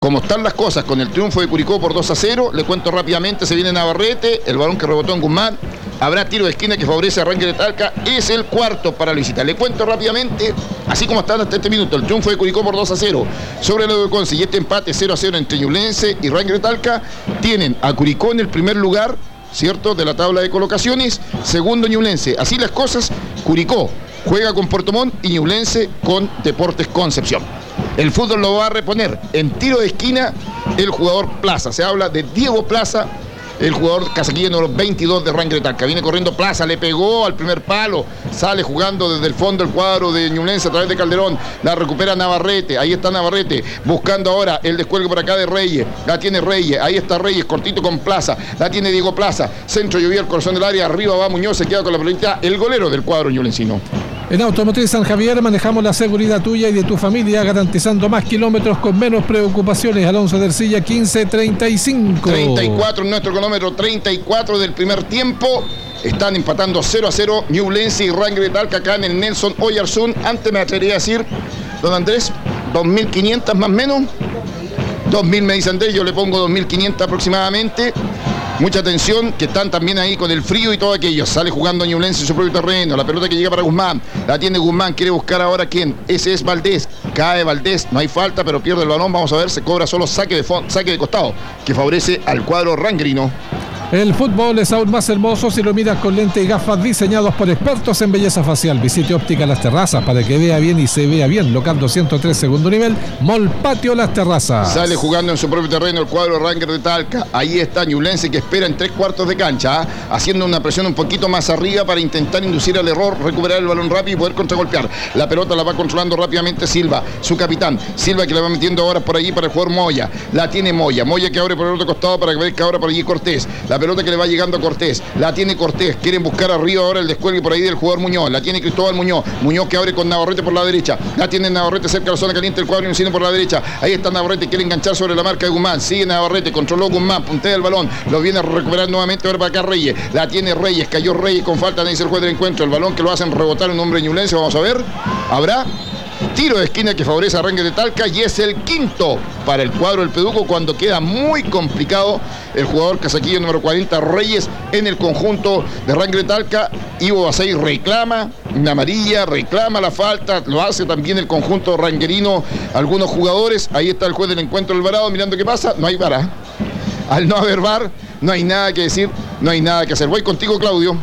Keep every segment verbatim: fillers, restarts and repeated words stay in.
Como están las cosas con el triunfo de Curicó por dos a cero, le cuento rápidamente, se viene Navarrete, el balón que rebotó en Guzmán, habrá tiro de esquina que favorece a Rangers de Talca, es el cuarto para la visita. Le cuento rápidamente, así como están hasta este minuto, el triunfo de Curicó por dos a cero sobre el Conce y este empate cero a cero entre Ñublense y Rangers de Talca, tienen a Curicó en el primer lugar, ¿cierto?, de la tabla de colocaciones, segundo Ñublense. Así las cosas, Curicó juega con Puerto Montt y Ñublense con Deportes Concepción. El fútbol lo va a reponer en tiro de esquina el jugador Plaza. Se habla de Diego Plaza, el jugador casaquillo número veintidós de Rangers de Talca. Viene corriendo Plaza, le pegó al primer palo, sale jugando desde el fondo el cuadro de Ñublense a través de Calderón, la recupera Navarrete, ahí está Navarrete, buscando ahora el descuelgue por acá de Reyes, la tiene Reyes, ahí está Reyes, cortito con Plaza, la tiene Diego Plaza, centro llovía el corazón del área, arriba va Muñoz, se queda con la pelota, el golero del cuadro ñublencino. En Automotriz San Javier manejamos la seguridad tuya y de tu familia, garantizando más kilómetros con menos preocupaciones. Alonso de Ercilla, quince treinta y cinco. treinta y cuatro en nuestro cronómetro, treinta y cuatro del primer tiempo. Están empatando cero a cero Ñublense y Rangers de Talca acá en el Nelson Oyarzún. Antes me atrevería a decir, don Andrés, dos mil quinientos más o menos. dos mil me dice Andrés, yo le pongo dos mil quinientos aproximadamente. Mucha atención, que están también ahí con el frío y todo aquello. Sale jugando Ñublense en su propio terreno. La pelota que llega para Guzmán. La tiene Guzmán. Quiere buscar ahora quién. Ese es Valdés. Cae Valdés. No hay falta, pero pierde el balón. Vamos a ver. Se cobra solo saque de, saque de costado, que favorece al cuadro rangerino. El fútbol es aún más hermoso si lo miras con lentes y gafas diseñados por expertos en belleza facial. Visite Óptica Las Terrazas para que vea bien y se vea bien. Local doscientos tres, segundo nivel, Mall Patio Las Terrazas. Sale jugando en su propio terreno el cuadro Rangers de Talca. Ahí está Ñublense, que espera en tres cuartos de cancha, ¿eh? haciendo una presión un poquito más arriba para intentar inducir al error, recuperar el balón rápido y poder contragolpear. La pelota la va controlando rápidamente Silva, su capitán. Silva que la va metiendo ahora por allí para el jugador Moya. La tiene Moya. Moya que abre por el otro costado para que ver que ahora por allí Cortés. La pelota que le va llegando a Cortés, la tiene Cortés, quieren buscar arriba ahora el descuelgue por ahí del jugador Muñoz, la tiene Cristóbal Muñoz, Muñoz que abre con Navarrete por la derecha, la tiene Navarrete cerca de la zona caliente del cuadro y por la derecha, ahí está Navarrete, quiere enganchar sobre la marca de Guzmán, sigue Navarrete, controló Guzmán, puntea el balón, lo viene a recuperar nuevamente ahora para acá Reyes, la tiene Reyes, cayó Reyes con falta, dice el juez del encuentro, el balón que lo hacen rebotar un hombre ñublense, vamos a ver, habrá tiro de esquina que favorece a Rangers de Talca y es el quinto para el cuadro del Peduco cuando queda muy complicado el jugador casaquillo número cuarenta Reyes en el conjunto de Rangers de Talca. Ivo Basay reclama una amarilla, reclama la falta, lo hace también el conjunto rangerino, algunos jugadores, ahí está el juez del encuentro Alvarado mirando qué pasa, no hay vara. Al no haber var, no hay nada que decir, no hay nada que hacer. Voy contigo, Claudio.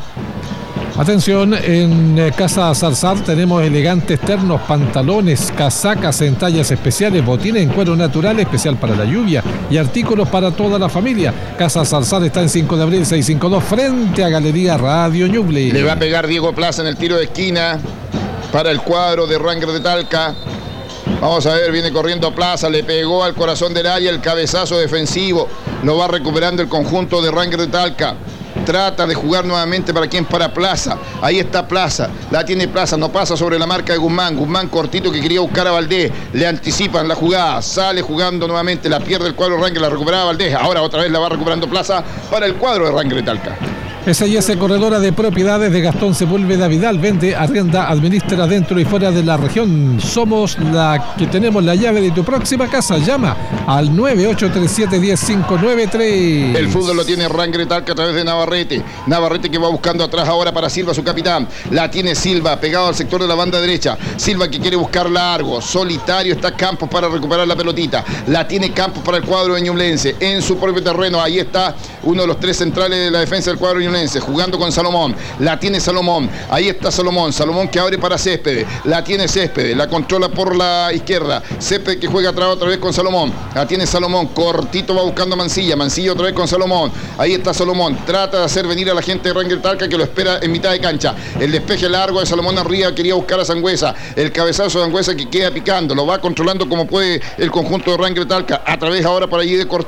Atención, en Casa Zarzar tenemos elegantes ternos, pantalones, casacas en tallas especiales, botines en cuero natural especial para la lluvia y artículos para toda la familia. Casa Zarzar está en cinco de abril seiscientos cincuenta y dos frente a Galería Radio Ñuble. Le va a pegar Diego Plaza en el tiro de esquina para el cuadro de Rangers de Talca. Vamos a ver, viene corriendo Plaza, le pegó al corazón del área el cabezazo defensivo. Lo va recuperando el conjunto de Rangers de Talca. Trata de jugar nuevamente para quien, para Plaza. Ahí está Plaza, la tiene Plaza, no pasa sobre la marca de Guzmán. Guzmán cortito que quería buscar a Valdés. Le anticipan la jugada, sale jugando nuevamente, la pierde el cuadro de Rangers, la recuperaba Valdés. Ahora otra vez la va recuperando Plaza para el cuadro de Rangers de Talca. S I S Corredora de Propiedades de Gastón Sepúlveda Vidal. Vende, arrienda, administra dentro y fuera de la región. Somos la que tenemos la llave de tu próxima casa. Llama al nueve ocho tres siete, uno cero cinco nueve tres. El fútbol lo tiene Rangers de Talca a través de Navarrete. Navarrete que va buscando atrás ahora para Silva, su capitán. La tiene Silva, pegado al sector de la banda derecha. Silva que quiere buscar largo. Solitario está Campos para recuperar la pelotita. La tiene Campos para el cuadro de Ñublense. En su propio terreno. Ahí está uno de los tres centrales de la defensa del cuadro de Ñublense. Jugando con Salomón, la tiene Salomón, ahí está Salomón, Salomón que abre para Céspedes, la tiene Céspedes, la controla por la izquierda, Céspedes que juega atrás otra vez con Salomón, la tiene Salomón, cortito va buscando a Mancilla, Mancilla otra vez con Salomón, ahí está Salomón, trata de hacer venir a la gente de Rangers Talca que lo espera en mitad de cancha, el despeje largo de Salomón arriba, quería buscar a Sangüesa, el cabezazo de Sangüesa que queda picando, lo va controlando como puede el conjunto de Rangers Talca, a través ahora por allí de Cortés,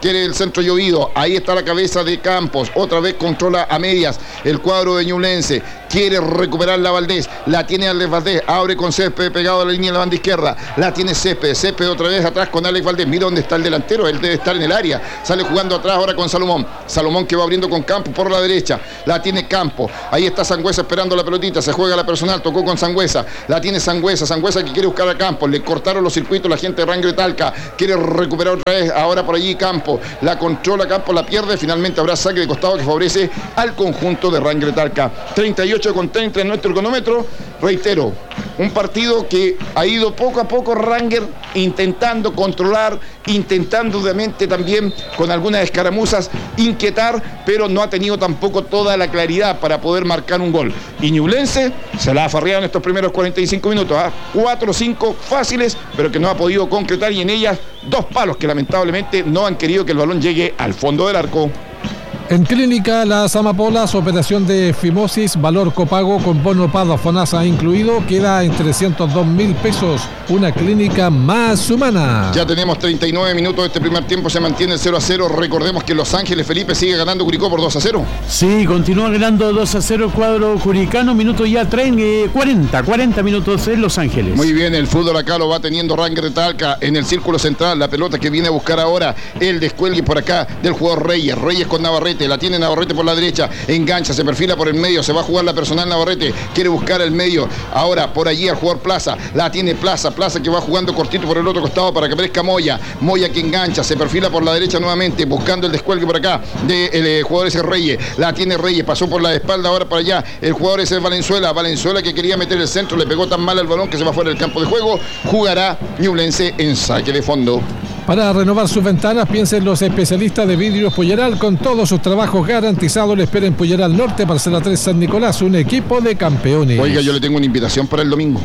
quiere el centro llovido, ahí está la cabeza de Campos, otra vez controla a medias el cuadro de Ñublense, quiere recuperar la Valdés, la tiene Alex Valdés, abre con Césped pegado a la línea de la banda izquierda, la tiene Césped, Césped otra vez atrás con Alex Valdés, mira dónde está el delantero, él debe estar en el área, sale jugando atrás ahora con Salomón, Salomón que va abriendo con Campos por la derecha, la tiene Campos, ahí está Sangüesa esperando la pelotita, se juega la personal, tocó con Sangüesa, la tiene Sangüesa, Sangüesa que quiere buscar a Campos, le cortaron los circuitos la gente de Rangel de Talca, quiere recuperar otra vez, ahora por allí Campos, la controla Campos, la pierde, finalmente habrá saque de costado que favorece al conjunto de Rangel de Talca. treinta y ocho con treinta en nuestro cronómetro, reitero, un partido que ha ido poco a poco Rangel intentando controlar, intentando obviamente también con algunas escaramuzas inquietar, pero no ha tenido tampoco toda la claridad para poder marcar un gol. Y Ñublense se la ha farreado en estos primeros cuarenta y cinco minutos, ¿eh? cuatro o cinco fáciles, pero que no ha podido concretar, y en ellas dos palos que lamentablemente no han querido que el balón llegue al fondo del arco. En Clínica Las Amapolas, operación de fimosis, valor copago con bono Pado Fonasa incluido, queda en trescientos dos mil pesos. Una clínica más humana. Ya tenemos treinta y nueve minutos de este primer tiempo, se mantiene el cero a cero. Recordemos que Los Ángeles Felipe sigue ganando Curicó por dos a cero. Sí, continúa ganando dos a cero cuadro curicano, minuto ya treinta, cuarenta, cuarenta minutos en Los Ángeles. Muy bien, el fútbol acá lo va teniendo Rangel de Talca en el círculo central, la pelota que viene a buscar ahora el descuelgue por acá del jugador Reyes, Reyes con Navarrete. La tiene Navarrete por la derecha, engancha, se perfila por el medio, se va a jugar la personal Navarrete, quiere buscar el medio, ahora por allí al jugador Plaza, la tiene Plaza, Plaza que va jugando cortito por el otro costado para que aparezca Moya, Moya que engancha, se perfila por la derecha nuevamente, buscando el descuelgue por acá del de, jugador ese Reyes, la tiene Reyes, pasó por la espalda ahora para allá, el jugador ese es Valenzuela, Valenzuela que quería meter el centro, le pegó tan mal el balón que se va fuera del campo de juego, jugará Ñublense en saque de fondo. Para renovar sus ventanas, piensen los especialistas de Vidrios Polleral, con todos sus trabajos garantizados. Le espera en Polleral Norte, Parcela tres San Nicolás, un equipo de campeones. Oiga, yo le tengo una invitación para el domingo.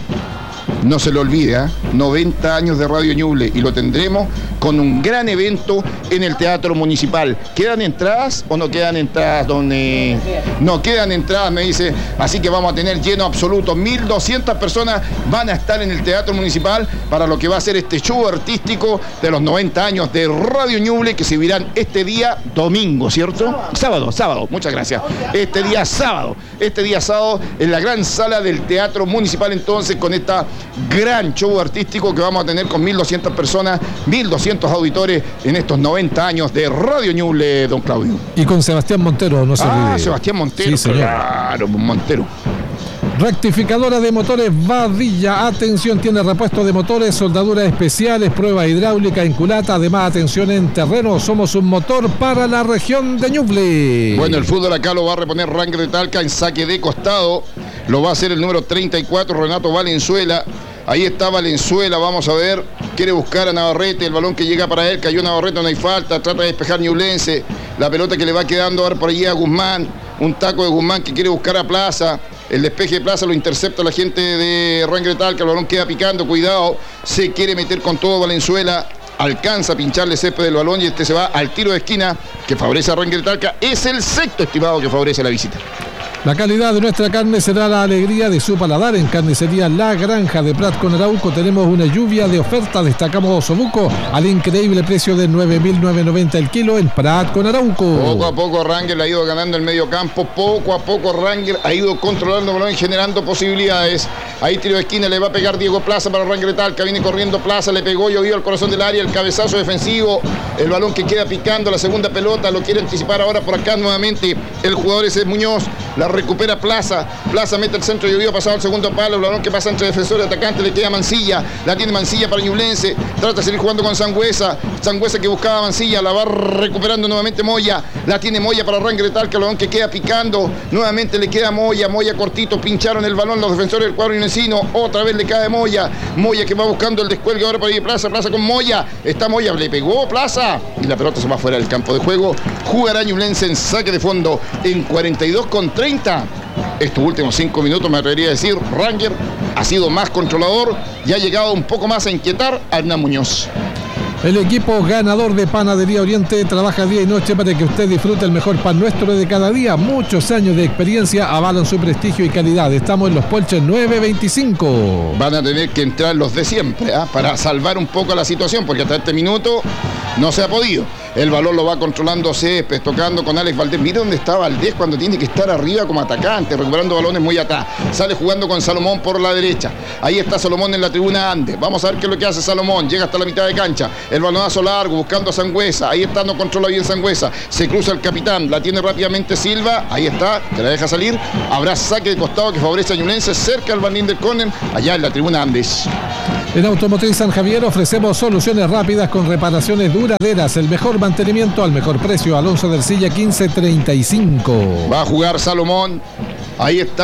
No se lo olvide, ¿eh? noventa años de Radio Ñuble, y lo tendremos con un gran evento en el Teatro Municipal. ¿Quedan entradas o no quedan entradas, don? Eh... No quedan entradas, me dice. Así que vamos a tener lleno absoluto. mil doscientas personas van a estar en el Teatro Municipal para lo que va a ser este show artístico de los noventa años de Radio Ñuble, que se vivirán este día domingo, ¿cierto? Sábado, sábado, muchas gracias. Este día sábado, este día sábado en la gran sala del Teatro Municipal, entonces, con esta gran show artístico que vamos a tener con mil doscientas personas, mil doscientos auditores en estos noventa años de Radio Ñuble, don Claudio. Y con Sebastián Montero, no se olvide. Ah, Sebastián Montero, sí, claro, Montero. Rectificadora de motores Badilla, atención, tiene repuesto de motores, soldaduras especiales, prueba hidráulica en culata, además atención en terreno, somos un motor para la región de Ñuble. Bueno, el fútbol acá lo va a reponer Rangel de Talca en saque de costado, lo va a hacer el número treinta y cuatro, Renato Valenzuela. Ahí está Valenzuela, vamos a ver, quiere buscar a Navarrete, el balón que llega para él, cayó Navarrete, no hay falta, trata de despejar Ñublense, la pelota que le va quedando ahora por allí a Guzmán, un taco de Guzmán que quiere buscar a Plaza, el despeje de Plaza lo intercepta la gente de Rangel de Talca, el balón queda picando, cuidado, se quiere meter con todo Valenzuela, alcanza a pincharle Césped del balón y este se va al tiro de esquina que favorece a Rangel de Talca, es el sexto estimado que favorece la visita. La calidad de nuestra carne será la alegría de su paladar. En Carnicería La Granja de Prat con Arauco tenemos una lluvia de ofertas. Destacamos osobuco al increíble precio de nueve mil novecientos noventa el kilo en Prat con Arauco. Poco a poco Rangel ha ido ganando el medio campo. Poco a poco Rangel ha ido controlando el balón y generando posibilidades. Ahí tiro de esquina, le va a pegar Diego Plaza para Rangel de Talca. Viene corriendo Plaza, le pegó, llovió al corazón del área. El cabezazo defensivo, el balón que queda picando, la segunda pelota, lo quiere anticipar ahora por acá nuevamente el jugador ese Muñoz. La recupera Plaza, Plaza mete el centro, llovió, pasado el segundo palo, el balón que pasa entre defensor y atacante, le queda Mancilla, la tiene Mancilla para Ñublense, trata de seguir jugando con Sangüesa, Sangüesa que buscaba a Mancilla, la va recuperando nuevamente Moya, la tiene Moya para Rangel de Talca, el balón que queda picando, nuevamente le queda Moya, Moya cortito, pincharon el balón los defensores del cuadro ñublencino, otra vez le cae Moya, Moya que va buscando el descuelgue ahora para ir Plaza, Plaza con Moya, está Moya, le pegó Plaza y la pelota se va fuera del campo de juego, jugará Ñublense en saque de fondo en cuarenta y dos con treinta. Estos últimos cinco minutos me atrevería a decir, Rangel ha sido más controlador y ha llegado un poco más a inquietar a Hernán Muñoz. El equipo ganador de Panadería Oriente trabaja día y noche para que usted disfrute el mejor pan nuestro de cada día. Muchos años de experiencia avalan su prestigio y calidad. Estamos en Los Polches nueve veinticinco. Van a tener que entrar los de siempre, ¿eh? Para salvar un poco la situación, porque hasta este minuto no se ha podido. El balón lo va controlando Céspedes, tocando con Alex Valdés. Mira dónde está Valdés cuando tiene que estar arriba como atacante, recuperando balones muy atrás. Sale jugando con Salomón por la derecha. Ahí está Salomón en la tribuna Andes. Vamos a ver qué es lo que hace Salomón. Llega hasta la mitad de cancha. El balonazo largo, buscando a Sangüesa. Ahí está, no controla bien Sangüesa. Se cruza el capitán, la tiene rápidamente Silva. Ahí está, que la deja salir. Habrá saque de costado que favorece a Ñublense cerca al bandín del córner, allá en la tribuna Andes. En Automotriz San Javier ofrecemos soluciones rápidas con reparaciones duraderas, el mejor mantenimiento al mejor precio. Alonso del Silla quince treinta y cinco. Va a jugar Salomón. Ahí está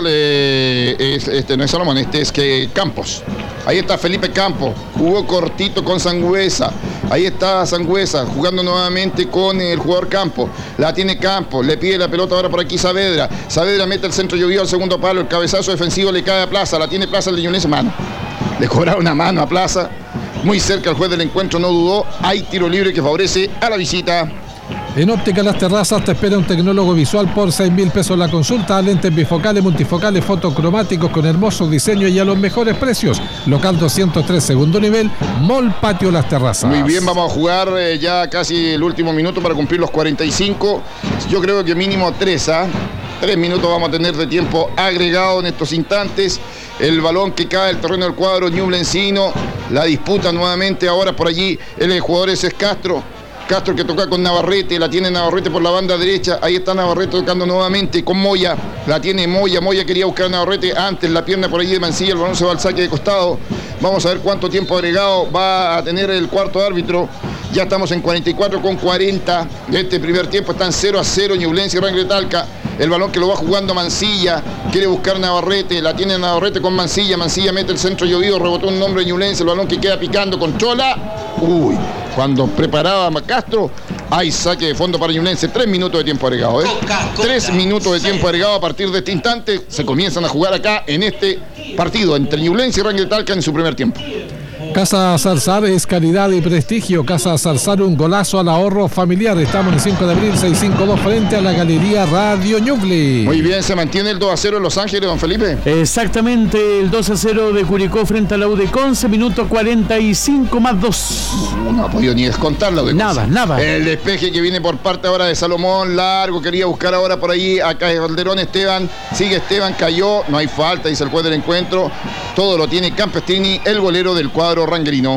eh, este no es Salomón, este es que Campos. Ahí está Felipe Campos, jugó cortito con Sangüesa. Ahí está Sangüesa jugando nuevamente con el jugador Campos. La tiene Campos, le pide la pelota ahora por aquí Saavedra. Saavedra mete el centro llovido al segundo palo, el cabezazo defensivo le cae a Plaza, la tiene Plaza el de Ñublense, mano. Le cobraron una mano a Plaza, muy cerca el juez del encuentro, no dudó. Hay tiro libre que favorece a la visita. En Óptica Las Terrazas te espera un tecnólogo visual por seis mil pesos la consulta. Lentes bifocales, multifocales, fotocromáticos con hermoso diseño y a los mejores precios. Local doscientos tres, segundo nivel, Mall Patio Las Terrazas. Muy bien, vamos a jugar eh, ya casi el último minuto para cumplir los cuarenta y cinco. Yo creo que mínimo tres, ¿ah? Tres minutos vamos a tener de tiempo agregado en estos instantes. El balón que cae al terreno del cuadro ñublencino. La disputa nuevamente ahora por allí. El jugador ese es Castro. Castro que toca con Navarrete, la tiene Navarrete por la banda derecha, ahí está Navarrete tocando nuevamente con Moya, la tiene Moya, Moya quería buscar a Navarrete antes, la pierna por allí de Mancilla, el balón se va al saque de costado. Vamos a ver cuánto tiempo agregado va a tener el cuarto árbitro. Ya estamos en cuarenta y cuatro con cuarenta de este primer tiempo, están cero a cero Ñublense y Rangue de Talca. El balón que lo va jugando Mancilla, quiere buscar Navarrete, la tiene Navarrete con Mancilla, Mancilla mete el centro llovido, rebotó un nombre de Ñublense, el balón que queda picando, controla. Uy, cuando preparaba Castro, hay saque de fondo para Ñublense. Tres minutos de tiempo agregado, ¿eh? Tres minutos de tiempo agregado. A partir de este instante se comienzan a jugar acá en este partido entre Ñublense y Rangue de Talca en su primer tiempo. Casa Zarzar es calidad y prestigio. Casa Zarzar, un golazo al ahorro familiar. Estamos en el cinco de abril, seiscientos cincuenta y dos frente a la Galería Radio Ñuble. Muy bien, se mantiene el dos a cero en Los Ángeles, don Felipe. Exactamente, el dos a cero de Curicó frente a la U D Conce, minuto cuarenta y cinco más dos. No, no ha podido ni descontar la U D Conce. Nada, nada. El despeje que viene por parte ahora de Salomón, largo, quería buscar ahora por ahí acá es Calderón, Esteban, sigue Esteban, cayó, no hay falta, dice el juez del encuentro. Todo lo tiene Campestrini, el golero del cuadro ranguerino.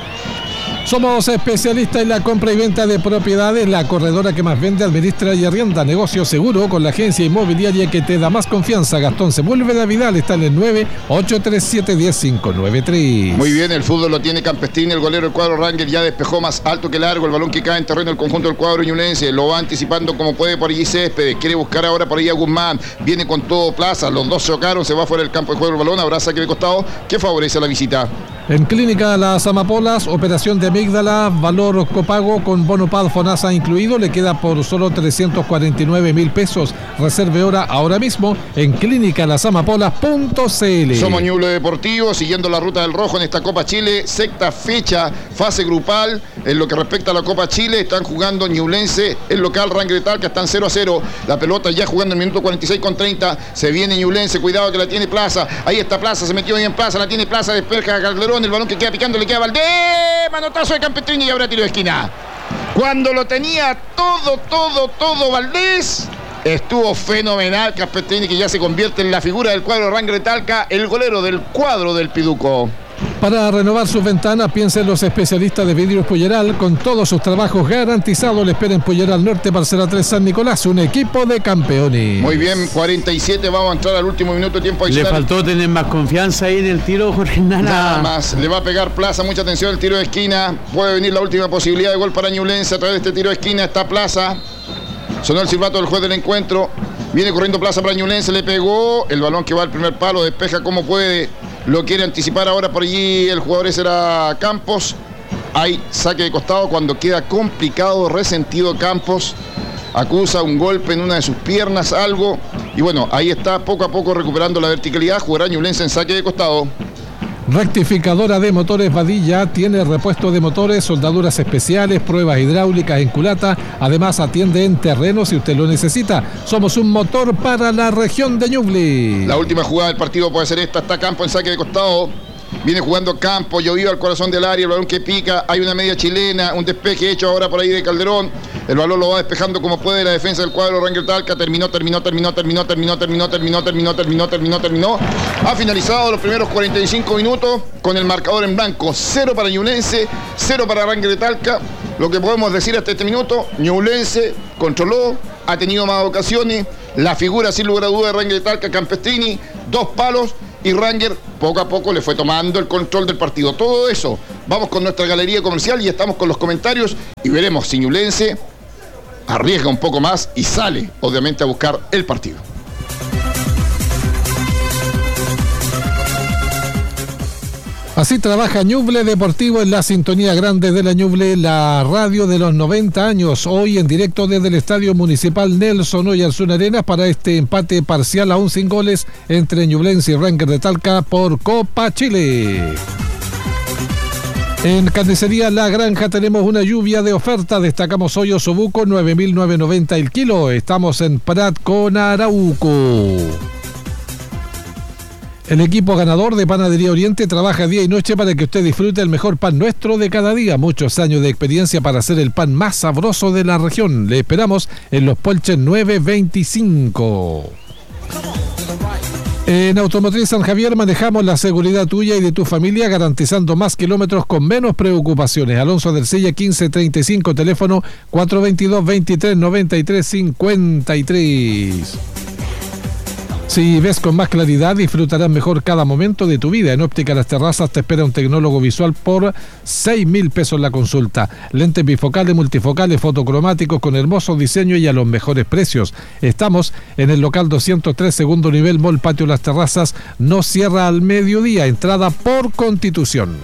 Somos especialistas en la compra y venta de propiedades. La corredora que más vende, administra y arrienda. Negocio seguro con la agencia inmobiliaria que te da más confianza. Gastón Sepúlveda Vidal está en el nueve ocho tres siete, uno cero cinco nueve tres. Muy bien, el fútbol lo tiene Campestrini, el golero del cuadro Ranger ya despejó más alto que largo. El balón que cae en terreno del conjunto del cuadro ñublense. Lo va anticipando como puede por allí Céspedes. Quiere buscar ahora por ahí a Guzmán. Viene con todo Plaza. Los dos chocaron. Se va fuera del campo de juego el balón. Habrá saque de costado que favorece a la visita. En Clínica Las Amapolas, operación de amígdala, valor copago con bono P A D FONASA incluido, le queda por solo trescientos cuarenta y nueve mil pesos. Reserve hora ahora mismo en clínica las amapolas punto c l. Somos Ñuble Deportivo, siguiendo la ruta del rojo en esta Copa Chile, sexta fecha, fase grupal. En lo que respecta a la Copa Chile, están jugando Ñublense, el local Rangue de Talca, están cero a cero. La pelota ya jugando en el minuto cuarenta y seis con treinta. Se viene Ñublense, cuidado que la tiene Plaza. Ahí está Plaza, se metió bien Plaza, la tiene Plaza, despeja Calderón. El balón que queda picando le queda a Valdés, manotazo de Campestrini y habrá tiro de esquina. Cuando lo tenía todo, todo, todo Valdés, estuvo fenomenal Campestrini, que ya se convierte en la figura del cuadro Rangue de Talca, el golero del cuadro del Piduco. Para renovar sus ventanas, piensen los especialistas de Vidrios Polleral. Con todos sus trabajos garantizados, le espera en Polleral Norte, Parcela tres, San Nicolás, un equipo de campeones. Muy bien, cuarenta y siete, vamos a entrar al último minuto de tiempo adicional. Le faltó tener más confianza ahí en el tiro, Jorge Nana. Nada más, le va a pegar Plaza, mucha atención, el tiro de esquina. Puede venir la última posibilidad de gol para Ñublense a través de este tiro de esquina. Está Plaza. Sonó el silbato del juez del encuentro. Viene corriendo Plaza para Ñublense, le pegó. El balón que va al primer palo, despeja como puede. Lo quiere anticipar ahora por allí el jugador ese era Campos. Hay saque de costado cuando queda complicado, resentido Campos. Acusa un golpe en una de sus piernas, algo. Y bueno, ahí está poco a poco recuperando la verticalidad. Jugará Ñublense en saque de costado. Rectificadora de motores Vadilla, tiene repuesto de motores, soldaduras especiales, pruebas hidráulicas en culata. Además atiende en terreno si usted lo necesita. Somos un motor para la región de Ñuble. La última jugada del partido puede ser esta. Está Campo en saque de costado. Viene jugando campo, llovido al corazón del área, el balón que pica, hay una media chilena, un despeje hecho ahora por ahí de Calderón. El balón lo va despejando como puede la defensa del cuadro Ranger Talca. Terminó, terminó, terminó, terminó, terminó, terminó, terminó, terminó, terminó, terminó, terminó. Ha finalizado los primeros cuarenta y cinco minutos con el marcador en blanco. Cero para Ñublense, cero para Ranger de Talca. Lo que podemos decir hasta este minuto, Ñublense controló, ha tenido más ocasiones. La figura sin lugar a duda de Ranger de Talca, Campestrini, dos palos. Y Ranger poco a poco le fue tomando el control del partido. Todo eso, vamos con nuestra galería comercial y estamos con los comentarios y veremos si Ñublense arriesga un poco más y sale, obviamente, a buscar el partido. Así trabaja Ñuble Deportivo en la sintonía grande de la Ñuble, la radio de los noventa años. Hoy en directo desde el Estadio Municipal Nelson Oyarzún Arenas para este empate parcial aún sin goles entre Ñublense y Ranger de Talca por Copa Chile. En Carnicería La Granja tenemos una lluvia de oferta. Destacamos hoy osobuco nueve mil novecientos noventa el kilo. Estamos en Prat con Arauco. El equipo ganador de Panadería Oriente trabaja día y noche para que usted disfrute el mejor pan nuestro de cada día. Muchos años de experiencia para hacer el pan más sabroso de la región. Le esperamos en Los Polches nueve veinticinco. En Automotriz San Javier manejamos la seguridad tuya y de tu familia, garantizando más kilómetros con menos preocupaciones. Alonso del Sella quince treinta y cinco, teléfono cuatro veintidós, veintitrés noventa y tres cincuenta y tres. Si ves con más claridad, disfrutarás mejor cada momento de tu vida. En Óptica Las Terrazas te espera un tecnólogo visual por seis mil pesos la consulta. Lentes bifocales, multifocales, fotocromáticos con hermoso diseño y a los mejores precios. Estamos en el local doscientos tres, segundo nivel, Mall Patio Las Terrazas. No cierra al mediodía, entrada por Constitución.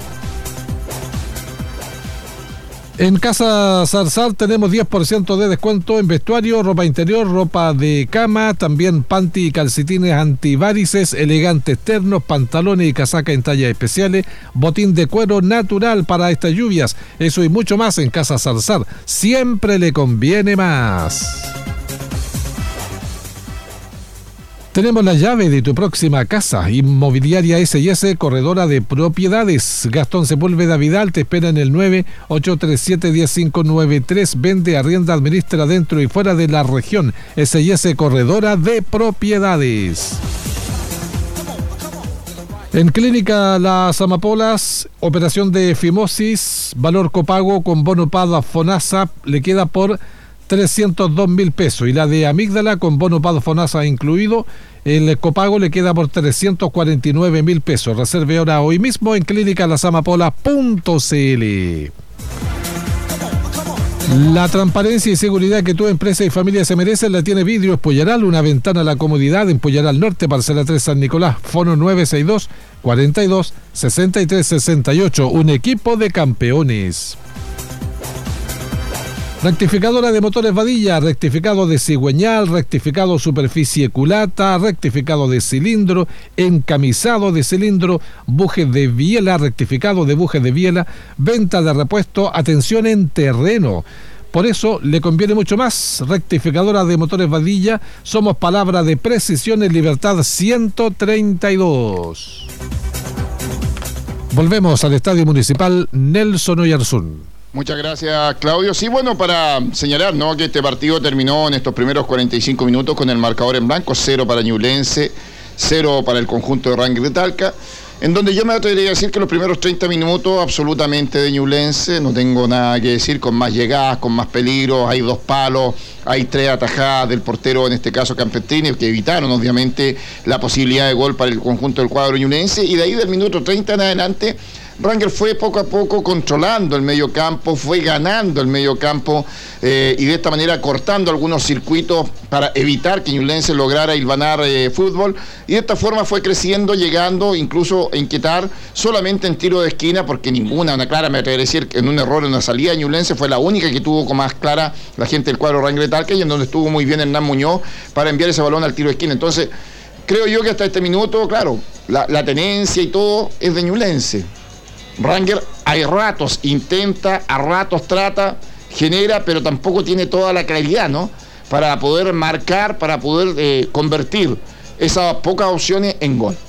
En Casa Zarzal tenemos diez por ciento de descuento en vestuario, ropa interior, ropa de cama, también panty y calcetines antivarices, elegantes ternos, pantalones y casaca en tallas especiales, botín de cuero natural para estas lluvias. Eso y mucho más en Casa Zarzal. Siempre le conviene más. Tenemos la llave de tu próxima casa. Inmobiliaria ese y ese, corredora de propiedades. Gastón Sepúlveda Vidal te espera en el nueve ocho tres siete, uno cero cinco nueve tres. Vende, arrienda, administra dentro y fuera de la región. ese y ese, corredora de propiedades. En Clínica Las Amapolas, operación de fimosis, valor copago con bono Pada Fonasa, le queda por trescientos dos mil pesos, y la de amígdala con bono Pado Fonasa incluido, el copago le queda por trescientos cuarenta y nueve mil pesos. Reserve ahora hoy mismo en clínica las amapolas punto c l. La transparencia y seguridad que tu empresa y familia se merecen la tiene Vidrios Puyaral, una ventana a la comodidad en Puyaral Norte, parcela tres San Nicolás, fono nueve seis dos, cuarenta y dos, sesenta y tres sesenta y ocho, un equipo de campeones. Rectificadora de motores Vadilla, rectificado de cigüeñal, rectificado superficie culata, rectificado de cilindro, encamisado de cilindro, bujes de biela, rectificado de bujes de biela, venta de repuesto, atención en terreno. Por eso le conviene mucho más. Rectificadora de motores Vadilla, somos palabra de precisión en Libertad ciento treinta y dos. Volvemos al Estadio Municipal Nelson Oyarzún. Muchas gracias, Claudio. Sí, bueno, para señalar, ¿no?, que este partido terminó en estos primeros cuarenta y cinco minutos con el marcador en blanco, cero para Ñublense, cero para el conjunto de Ranger de Talca, en donde yo me atrevería a decir que los primeros treinta minutos absolutamente de Ñublense, no tengo nada que decir, con más llegadas, con más peligros, hay dos palos, hay tres atajadas del portero, en este caso Campestrini, que evitaron obviamente la posibilidad de gol para el conjunto del cuadro ñublense, y de ahí del minuto treinta en adelante Ranger fue poco a poco controlando el medio campo, fue ganando el medio campo eh, y de esta manera cortando algunos circuitos para evitar que Ñublense lograra hilvanar eh, fútbol, y de esta forma fue creciendo, llegando incluso a inquietar solamente en tiro de esquina, porque ninguna, una clara, me atrevería a decir que en un error en la salida de Ñublense fue la única que tuvo con más clara la gente del cuadro Ranger de Talca, y en donde estuvo muy bien Hernán Muñoz para enviar ese balón al tiro de esquina. Entonces creo yo que hasta este minuto, claro, la, la tenencia y todo es de Ñublense. Ranger hay ratos intenta, a ratos trata, genera, pero tampoco tiene toda la claridad, ¿no?, para poder marcar, para poder eh, convertir esas pocas opciones en gol.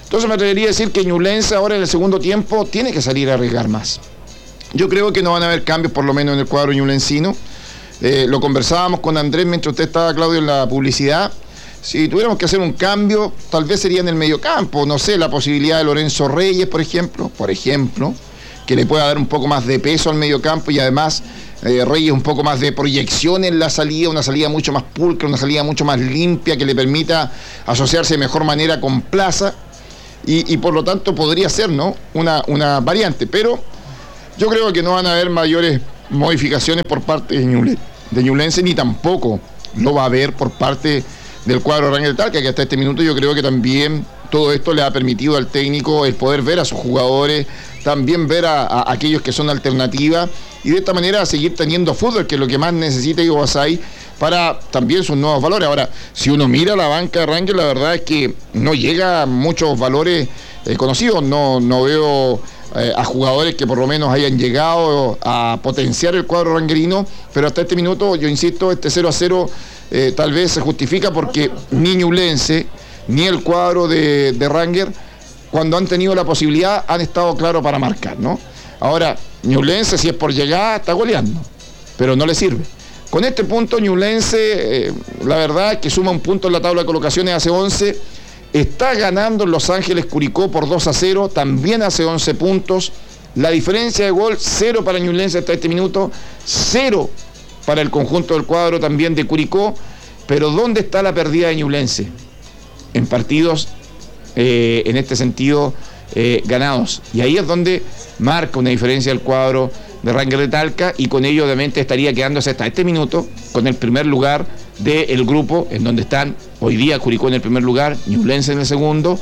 Entonces me atrevería a decir que Ñublense ahora en el segundo tiempo tiene que salir a arriesgar más. Yo creo que no van a haber cambios, por lo menos en el cuadro ñublencino. Eh, lo conversábamos con Andrés mientras usted estaba, Claudio, en la publicidad. Si tuviéramos que hacer un cambio, tal vez sería en el mediocampo. No sé, la posibilidad de Lorenzo Reyes, por ejemplo, por ejemplo, que le pueda dar un poco más de peso al mediocampo y además eh, Reyes un poco más de proyección en la salida, una salida mucho más pulcra, una salida mucho más limpia que le permita asociarse de mejor manera con Plaza y, y por lo tanto podría ser, ¿no?, una, una variante, pero yo creo que no van a haber mayores modificaciones por parte de Ñublense, de Ñublense ni tampoco lo va a haber por parte del cuadro Rangers de Talca, que hasta este minuto yo creo que también todo esto le ha permitido al técnico el poder ver a sus jugadores, también ver a, a aquellos que son alternativas y de esta manera seguir teniendo fútbol, que es lo que más necesita Ivo Basay para también sus nuevos valores. Ahora, si uno mira la banca de Rangers, la verdad es que no llega a muchos valores eh, conocidos, no, no veo eh, a jugadores que por lo menos hayan llegado a potenciar el cuadro rangerino, pero hasta este minuto, yo insisto, este cero a cero eh, tal vez se justifica porque ni Ñublense ni el cuadro de, de Ranger, cuando han tenido la posibilidad, han estado claros para marcar, ¿no? Ahora, Ñublense, si es por llegar, está goleando, pero no le sirve. Con este punto, Ñublense, eh, la verdad es que suma un punto en la tabla de colocaciones, hace once, está ganando en Los Ángeles Curicó por dos a cero, también hace once puntos, la diferencia de gol, cero para Ñublense hasta este minuto, cero para el conjunto del cuadro también de Curicó, pero ¿dónde está la pérdida de Ñublense? En partidos, eh, en este sentido, eh, ganados. Y ahí es donde marca una diferencia el cuadro de Rangers de Talca y con ello obviamente estaría quedándose hasta este minuto con el primer lugar del grupo, en donde están hoy día Curicó en el primer lugar, Ñublense en el segundo,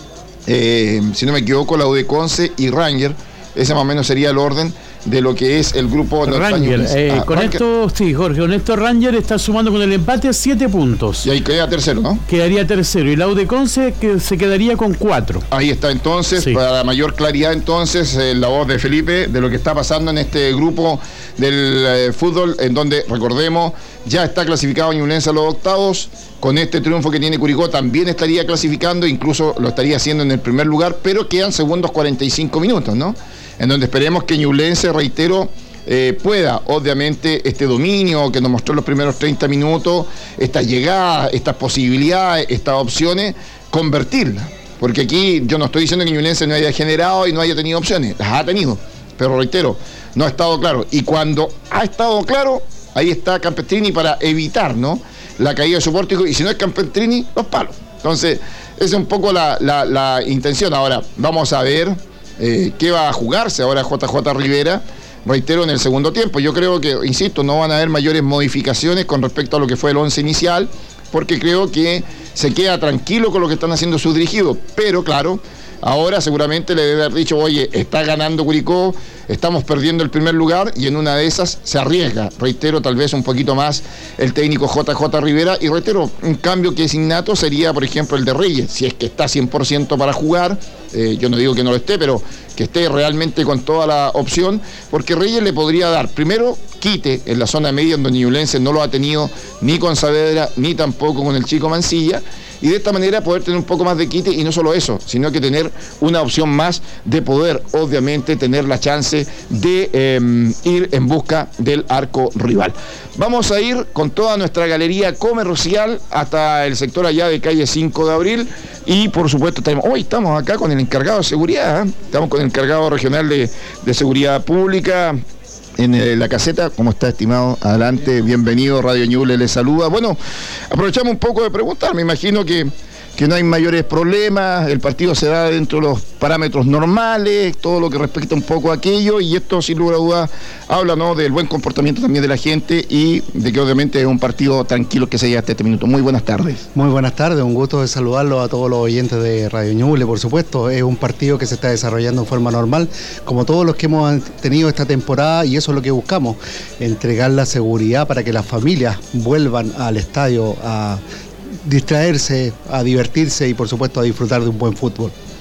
eh, si no me equivoco, la U de Conce y Rangers. Ese más o menos sería el orden de lo que es el grupo Ranger. Eh, ah, con Ranger. Esto, sí, Jorge, con esto Ranger está sumando con el empate siete puntos. Y ahí queda tercero, ¿no? Quedaría tercero. Y la U de Conce que se quedaría con cuatro. Ahí está entonces, sí. Para mayor claridad entonces, eh, la voz de Felipe de lo que está pasando en este grupo del eh, fútbol, en donde, recordemos, ya está clasificado Ñublense a los octavos. Con este triunfo que tiene Curicó también estaría clasificando, incluso lo estaría haciendo en el primer lugar, pero quedan segundos cuarenta y cinco minutos, ¿no? En donde esperemos que Ñublense, reitero, eh, pueda, obviamente, este dominio que nos mostró en los primeros treinta minutos, estas llegadas, estas posibilidades, estas opciones, convertirlas. Porque aquí yo no estoy diciendo que Ñublense no haya generado y no haya tenido opciones, las ha tenido, pero reitero, no ha estado claro. Y cuando ha estado claro, ahí está Campestrini para evitar, ¿no?, la caída de su pórtico, y si no es Campestrini, los palos. Entonces, esa es un poco la, la, la intención. Ahora, vamos a ver eh, qué va a jugarse ahora J J Rivera, reitero, en el segundo tiempo. Yo creo que, insisto, no van a haber mayores modificaciones con respecto a lo que fue el once inicial, porque creo que se queda tranquilo con lo que están haciendo sus dirigidos, pero claro, ahora seguramente le debe haber dicho, oye, está ganando Curicó, estamos perdiendo el primer lugar, y en una de esas se arriesga, reitero, tal vez un poquito más el técnico J J Rivera, y reitero, un cambio que es innato sería, por ejemplo, el de Reyes, si es que está cien por ciento para jugar, eh, yo no digo que no lo esté, pero que esté realmente con toda la opción, porque Reyes le podría dar, primero, quite en la zona media, donde Ñublense no lo ha tenido ni con Saavedra, ni tampoco con el chico Mancilla, y de esta manera poder tener un poco más de quite, y no solo eso, sino que tener una opción más de poder, obviamente, tener la chance de eh, ir en busca del arco rival. Vamos a ir con toda nuestra galería comercial hasta el sector allá de calle cinco de abril, y por supuesto tenemos, hoy estamos acá con el encargado de seguridad, ¿eh? Estamos con el encargado regional de, de seguridad pública en eh, la caseta. ¿Cómo está, estimado? Adelante, bienvenido, Radio Ñuble le saluda. Bueno, aprovechamos un poco de preguntar, me imagino que, que no hay mayores problemas, el partido se da dentro de los parámetros normales, todo lo que respecta un poco a aquello, y esto sin lugar a dudas habla, ¿no?, del buen comportamiento también de la gente y de que obviamente es un partido tranquilo que se llega hasta este minuto. Muy buenas tardes. Muy buenas tardes, un gusto de saludarlo a todos los oyentes de Radio Ñuble, por supuesto. Es un partido que se está desarrollando en forma normal, como todos los que hemos tenido esta temporada, y eso es lo que buscamos, entregar la seguridad para que las familias vuelvan al estadio a distraerse, a divertirse y por supuesto a disfrutar de un buen fútbol.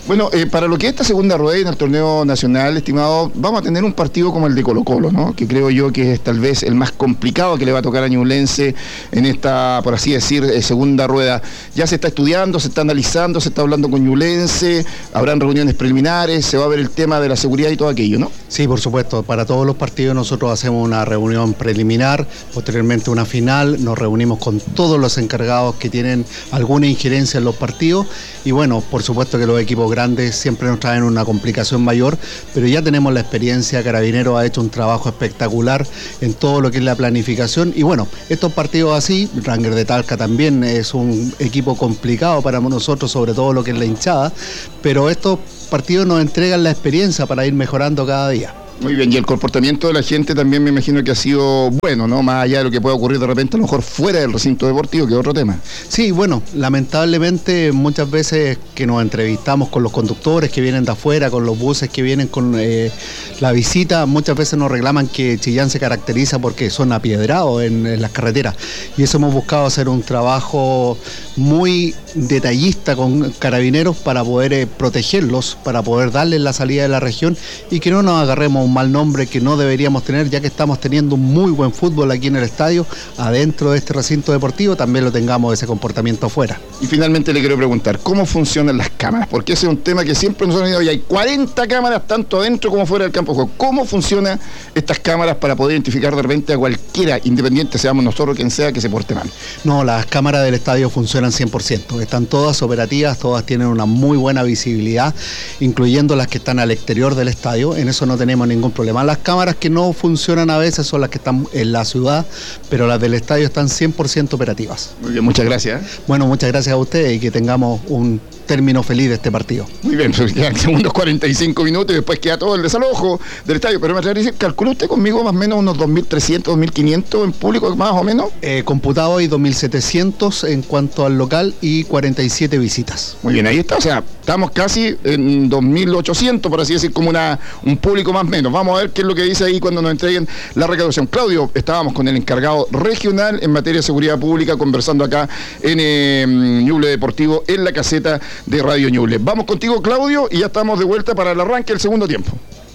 Bueno, eh, para lo que es esta segunda rueda en el torneo nacional, estimado, vamos a tener un partido como el de Colo-Colo, ¿no? Que creo yo que es tal vez el más complicado que le va a tocar a Ñublense en esta, por así decir, eh, segunda rueda. Ya se está estudiando, se está analizando, se está hablando con Ñublense, habrán reuniones preliminares, se va a ver el tema de la seguridad y todo aquello, ¿no? Sí, por supuesto. Para todos los partidos nosotros hacemos una reunión preliminar, posteriormente una final, nos reunimos con todos los encargados que tienen alguna injerencia en los partidos y bueno, por supuesto que los equipos grandes siempre nos traen una complicación mayor, pero ya tenemos la experiencia. Carabineros ha hecho un trabajo espectacular en todo lo que es la planificación y bueno, estos partidos así, Ranger de Talca también es un equipo complicado para nosotros, sobre todo lo que es la hinchada, pero estos partidos nos entregan la experiencia para ir mejorando cada día. Muy bien, y el comportamiento de la gente también me imagino que ha sido bueno, ¿no? Más allá de lo que pueda ocurrir de repente a lo mejor fuera del recinto deportivo, que es otro tema. Sí, bueno, lamentablemente muchas veces que nos entrevistamos con los conductores que vienen de afuera, con los buses que vienen con eh, la visita, muchas veces nos reclaman que Chillán se caracteriza porque son apiedrados en, en las carreteras y eso hemos buscado hacer un trabajo muy detallista con Carabineros para poder eh, protegerlos, para poder darles la salida de la región y que no nos agarremos un mal nombre que no deberíamos tener, ya que estamos teniendo un muy buen fútbol aquí en el estadio, adentro de este recinto deportivo también lo tengamos ese comportamiento afuera. Y finalmente le quiero preguntar, ¿cómo funcionan las cámaras? Porque ese es un tema que siempre nos han ido, y hay cuarenta cámaras tanto adentro como fuera del campo de juego. ¿Cómo funcionan estas cámaras para poder identificar de repente a cualquiera, independiente seamos nosotros quien sea, que se porte mal? No, las cámaras del estadio funcionan cien por ciento, están todas operativas, todas tienen una muy buena visibilidad, incluyendo las que están al exterior del estadio, en eso no tenemos ningún problema. Las cámaras que no funcionan a veces son las que están en la ciudad, pero las del estadio están cien por ciento operativas. Muy bien, muchas gracias. Bueno, muchas gracias a ustedes y que tengamos un término feliz de este partido. Muy bien, pues quedan segundos cuarenta y cinco minutos y después queda todo el desalojo del estadio, pero me atrevería a decir, ¿calcula usted conmigo más o menos unos dos mil trescientos, dos mil quinientos en público más o menos? Eh, computado hoy dos mil setecientos en cuanto al local y cuarenta y siete visitas. Muy bien, ahí está, o sea, estamos casi en dos mil ochocientos, por así decir, como una, un público más o menos. Vamos a ver qué es lo que dice ahí cuando nos entreguen la recaudación. Claudio, estábamos con el encargado regional en materia de seguridad pública conversando acá en eh, Ñuble Deportivo, en la caseta de Radio Ñuble. Vamos contigo, Claudio, y ya estamos de vuelta para el arranque del segundo tiempo.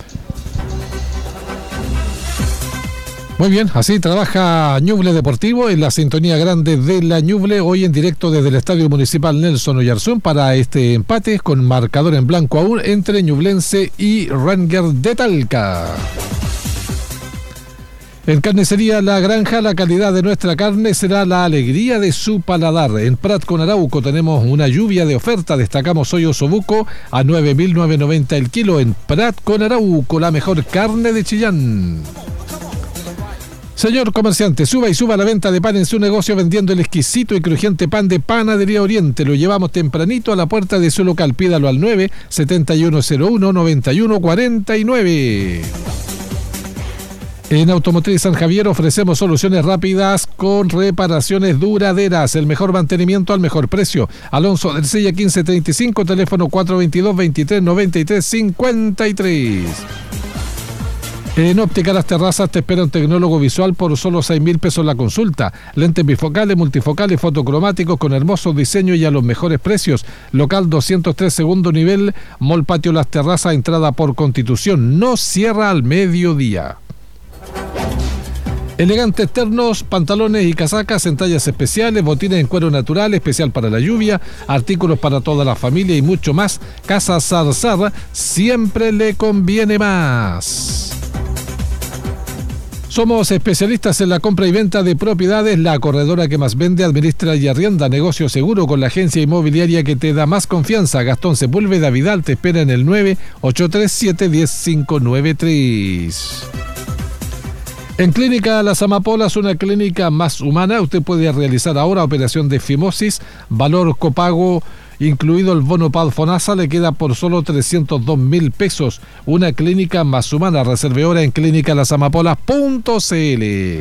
Muy bien, así trabaja Ñuble Deportivo en la sintonía grande de la Ñuble, hoy en directo desde el Estadio Municipal Nelson Oyarzún para este empate con marcador en blanco aún entre Ñublense y Ranger de Talca. En Carnicería La Granja, la calidad de nuestra carne será la alegría de su paladar. En Prat con Arauco tenemos una lluvia de oferta. Destacamos hoy osobuco a nueve mil novecientos noventa el kilo. En Prat con Arauco, la mejor carne de Chillán. Señor comerciante, suba y suba la venta de pan en su negocio vendiendo el exquisito y crujiente pan de Panadería Oriente. Lo llevamos tempranito a la puerta de su local. Pídalo al nueve siete uno cero uno nueve uno cuatro nueve. En Automotriz San Javier ofrecemos soluciones rápidas con reparaciones duraderas, el mejor mantenimiento al mejor precio. Alonso del Silla quince treinta y cinco, teléfono cuatro veintidós, veintitrés noventa y tres cincuenta y tres. En Óptica Las Terrazas te espera un tecnólogo visual por solo seis mil pesos la consulta. Lentes bifocales, multifocales, fotocromáticos con hermosos diseños y a los mejores precios. Local doscientos tres, segundo nivel, Mall Patio Las Terrazas, entrada por Constitución. No cierra al mediodía. Elegantes ternos, pantalones y casacas en tallas especiales, botines en cuero natural, especial para la lluvia, artículos para toda la familia y mucho más. Casa Zarzar siempre le conviene más. Somos especialistas en la compra y venta de propiedades. La corredora que más vende, administra y arrienda. Negocio seguro con la agencia inmobiliaria que te da más confianza. Gastón Sepúlveda Vidal te espera en el nueve ocho tres siete, uno cero cinco nueve tres. En Clínica Las Amapolas, una clínica más humana, usted puede realizar ahora operación de fimosis, valor copago, incluido el bono Padfonasa, le queda por solo trescientos dos mil pesos. Una clínica más humana, reserve ahora en clínica las amapolas punto c l.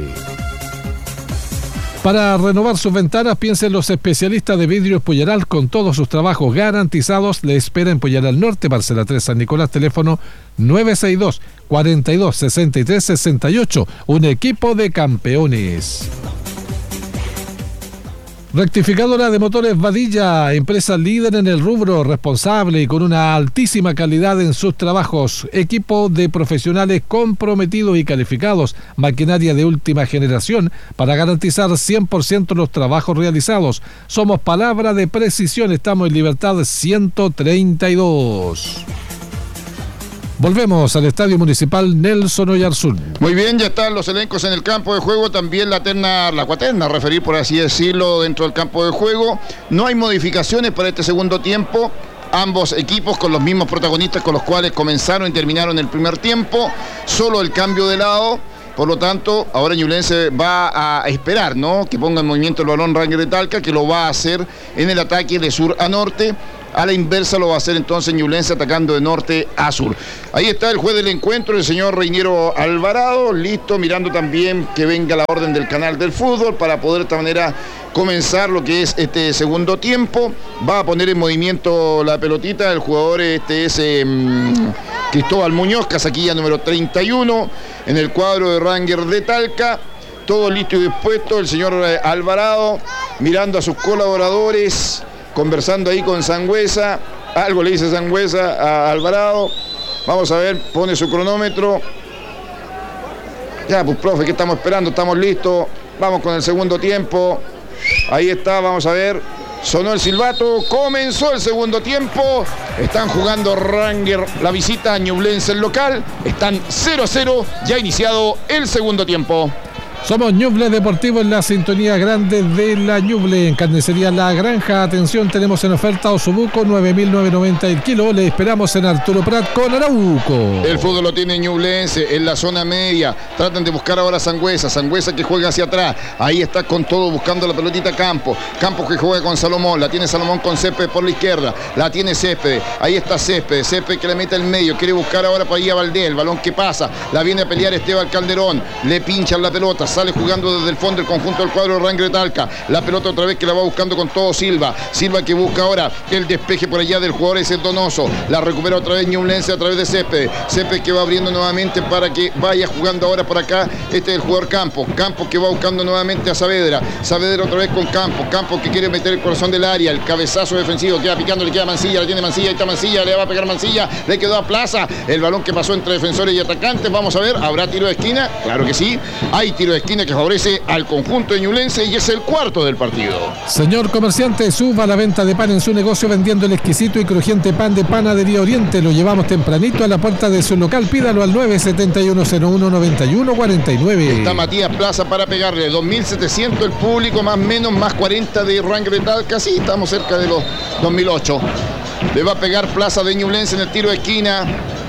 Para renovar sus ventanas, piensen los especialistas de Vidrios Pullaral, con todos sus trabajos garantizados. Le espera en Pullaral Norte, Parcela tres, San Nicolás, teléfono nueve seis dos, cuatro dos, seis tres seis ocho. Un equipo de campeones. Rectificadora de motores Vadilla, empresa líder en el rubro, responsable y con una altísima calidad en sus trabajos. Equipo de profesionales comprometidos y calificados, maquinaria de última generación para garantizar cien por ciento los trabajos realizados. Somos palabra de precisión, estamos en Libertad ciento treinta y dos. Volvemos al Estadio Municipal Nelson Oyarzún. Muy bien, ya están los elencos en el campo de juego, también la terna, la cuaterna, a referir por así decirlo, dentro del campo de juego. No hay modificaciones para este segundo tiempo. Ambos equipos con los mismos protagonistas con los cuales comenzaron y terminaron el primer tiempo. Solo el cambio de lado. Por lo tanto, ahora Ñublense va a esperar, ¿no?, que ponga en movimiento el balón Rangers de Talca, que lo va a hacer en el ataque de sur a norte. A la inversa lo va a hacer entonces Ñublense atacando de norte a sur. Ahí está el juez del encuentro, el señor Reiniero Alvarado, listo, mirando también que venga la orden del canal del fútbol para poder de esta manera comenzar lo que es este segundo tiempo. Va a poner en movimiento la pelotita, el jugador este es eh, Cristóbal Muñoz, casaquilla número treinta y uno, en el cuadro de Rangers de Talca. Todo listo y dispuesto, el señor Alvarado mirando a sus colaboradores, conversando ahí con Sangüesa. Algo le dice Sangüesa a Alvarado. Vamos a ver, pone su cronómetro. Ya, pues profe, ¿qué estamos esperando? Estamos listos. Vamos con el segundo tiempo. Ahí está, vamos a ver. Sonó el silbato, comenzó el segundo tiempo. Están jugando Rangers la visita a Ñublense el local. Están cero a cero, ya ha iniciado el segundo tiempo. Somos Ñuble Deportivo en la sintonía grande de la Ñuble. En Carnicería La Granja, atención, tenemos en oferta Osobuco, nueve mil novecientos noventa el kilo. Le esperamos en Arturo Prat con Arauco. El fútbol lo tiene Ñublense en la zona media. Tratan de buscar ahora a Sangüesa. Sangüesa que juega hacia atrás. Ahí está con todo buscando la pelotita Campos. Campos que juega con Salomón. La tiene Salomón con Césped por la izquierda. La tiene Césped. Ahí está Césped. Césped que le mete al medio. Quiere buscar ahora para allá a Valdés. El balón que pasa. La viene a pelear Esteban Calderón. Le pinchan la pelota. Sale jugando desde el fondo el conjunto del cuadro de Rangers de Talca. La pelota otra vez que la va buscando con todo Silva. Silva que busca ahora el despeje por allá del jugador ese Donoso. La recupera otra vez Ñublense a través de Césped. Césped que va abriendo nuevamente para que vaya jugando ahora por acá. Este es el jugador Campos. Campos que va buscando nuevamente a Saavedra. Saavedra otra vez con Campos. Campos que quiere meter el corazón del área. El cabezazo defensivo. Queda picando, le queda Mancilla. La tiene Mancilla. Ahí está Mancilla. Le va a pegar Mancilla. Le quedó a Plaza. El balón que pasó entre defensores y atacantes. Vamos a ver. ¿Habrá tiro de esquina? Claro que sí. Hay tiro de esquina que favorece al conjunto de Ñublense y es el cuarto del partido. Señor comerciante, suba la venta de pan en su negocio vendiendo el exquisito y crujiente pan de Panadería Oriente. Lo llevamos tempranito a la puerta de su local. Pídalo al nueve siete uno cero uno nueve uno cuatro nueve. Está Matías Plaza para pegarle. dos mil setecientos el público, más menos, más cuarenta de Rangers de Talca. Sí, estamos cerca de los dos mil ocho. Le va a pegar Plaza de Ñublense en el tiro de esquina.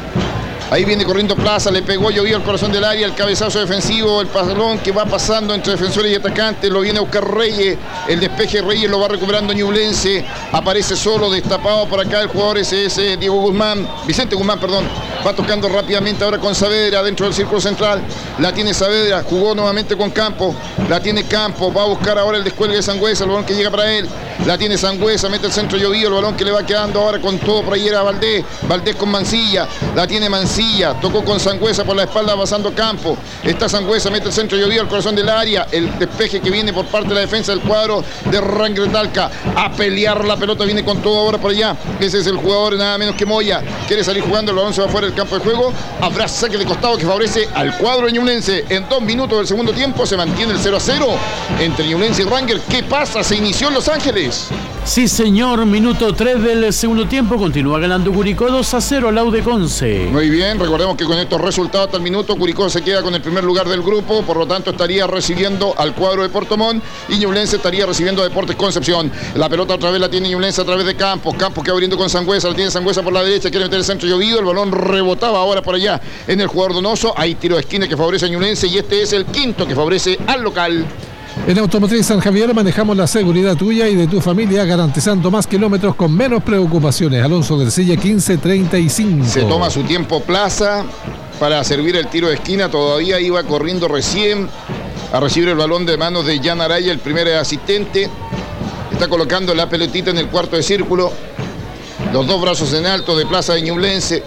Ahí viene corriendo Plaza, le pegó, llovió el corazón del área, el cabezazo defensivo, el balón que va pasando entre defensores y atacantes, lo viene a buscar Reyes, el despeje Reyes lo va recuperando Ñublense, aparece solo, destapado por acá el jugador ese, ese Diego Guzmán, Vicente Guzmán, perdón, va tocando rápidamente ahora con Saavedra dentro del círculo central, la tiene Saavedra, jugó nuevamente con Campos, la tiene Campos, va a buscar ahora el descuelgue de Sangüesa, el balón que llega para él, la tiene Sangüesa, mete el centro llovido, el balón que le va quedando ahora con todo por ahí era Valdés, Valdés con Mancilla, la tiene Mancilla, tocó con Sangüesa por la espalda pasando Campo. Está Sangüesa, mete el centro llovido al corazón del área. El despeje que viene por parte de la defensa del cuadro de Rangers de Talca. A pelear la pelota, viene con todo ahora por allá. Ese es el jugador nada menos que Moya. Quiere salir jugando, el balón se va fuera del campo de juego. Habrá saque de costado que favorece al cuadro de Ñublense. En dos minutos del segundo tiempo se mantiene el cero a cero entre Ñublense y Rangers. ¿Qué pasa? Se inició en Los Ángeles. Sí, señor. Minuto tres del segundo tiempo. Continúa ganando Curicó dos a cero al Aude Conce. Muy bien. Recordemos que con estos resultados hasta el minuto Curicó se queda con el primer lugar del grupo, por lo tanto estaría recibiendo al cuadro de Puerto Montt y Ñublense estaría recibiendo a Deportes Concepción. La pelota otra vez la tiene Ñublense a través de Campos, Campos que abriendo con Sangüesa, la tiene Sangüesa por la derecha, quiere meter el centro llovido, el balón rebotaba ahora por allá en el jugador Donoso, hay tiro de esquina que favorece a Ñublense y este es el quinto que favorece al local. En Automotriz San Javier manejamos la seguridad tuya y de tu familia, garantizando más kilómetros con menos preocupaciones. Alonso del Silla quince treinta y cinco. Se toma su tiempo Plaza para servir el tiro de esquina, todavía iba corriendo recién a recibir el balón de manos de Jan Araya, el primer asistente. Está colocando la pelotita en el cuarto de círculo. Los dos brazos en alto de Plaza de Ñublense.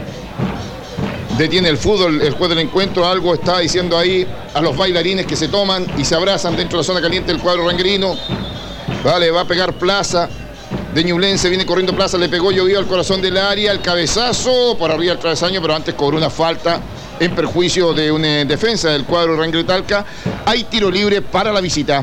Detiene el fútbol, el juez del encuentro, algo está diciendo ahí a los bailarines que se toman y se abrazan dentro de la zona caliente del cuadro rangerino. Vale, va a pegar Plaza. De Ñublense viene corriendo Plaza, le pegó llovido al corazón del área, el cabezazo por arriba del travesaño, pero antes cobró una falta en perjuicio de una defensa del cuadro Rangel de Talca. Hay tiro libre para la visita.